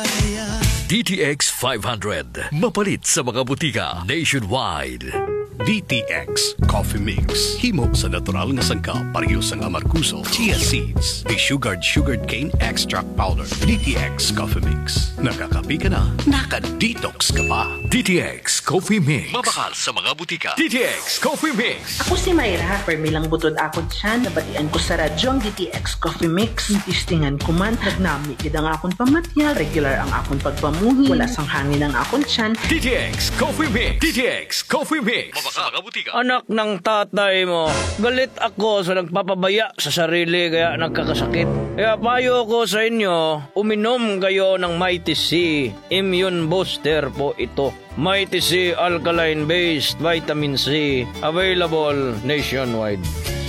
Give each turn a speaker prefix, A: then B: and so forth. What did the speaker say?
A: DTX 500. Mapalit sa mga butika nationwide.
B: DTX Coffee Mix. Himo sa natural nga sangkap pareho sang amarkuso, chia seeds, sugared cane extract powder. DTX Coffee Mix. Nakakapi ka na, naka-detox ka pa.
A: DTX Coffee Mix. Mabakal sa mga butika. DTX Coffee Mix.
C: Ako si Mayra, permilang butod akon siya, nabatian ko sa radyo ang DTX Coffee Mix. Tistingan ko man, nagnami gid ang akon pamatya, regular ang akon pagpamuhi, wala sang hangin ang akon tiyan.
A: DTX Coffee Mix. DTX Coffee Mix. Mabakal sa mga butika.
D: Anak ng tatay mo, galit ako sa nagpapabaya sa sarili kaya nagkakasakit. Kaya payo ko sa inyo, uminom kayo ng Mighty C. Immune Booster po ito. Mighty C Alkaline-based Vitamin C. Available nationwide.